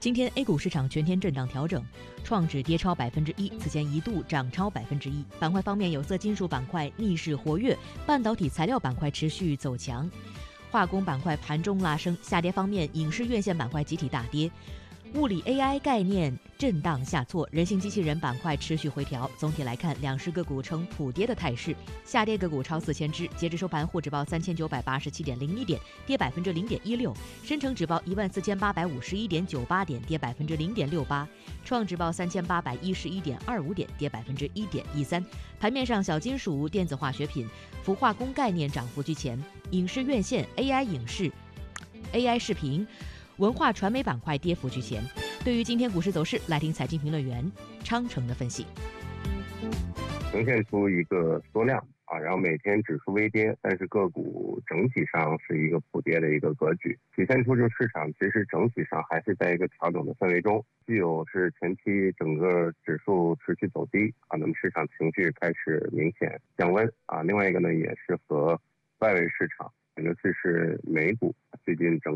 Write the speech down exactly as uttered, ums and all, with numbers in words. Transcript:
今天 A 股市场全天震荡调整，创指跌超百分之一，此前一度涨超百分之一。板块方面，有色金属板块逆势活跃，半导体材料板块持续走强，化工板块盘中拉升。下跌方面，影视院线板块集体大跌，物理 A I 概念震荡下挫，人形机器人板块持续回调。总体来看，两市个股呈普跌的态势，下跌个股超四千只。截至收盘，沪指报三千九百八十七点零一点，跌百分之零点一六；深成指报一万四千八百五十一点九八点，跌百分之零点六八；创指报三千八百一十一点二五点，跌百分之一点一三。盘面上，小金属、电子化学品、氟化工概念涨幅居前，影视院线、A I 影视、A I 视频、文化传媒板块跌幅居前。对于今天股市走势，来听财经评论员昌城的分析。 呈现出一个缩量啊，然后每天指数微跌，但是个股整体上是一个普跌的一个格局，体现出就是市场其实整体上还是在一个调整的氛围中，既有是前期整个指数持续走低啊，那么市场情绪开始明显降温啊，另外一个呢也是和外围市场，尤其是美股最近整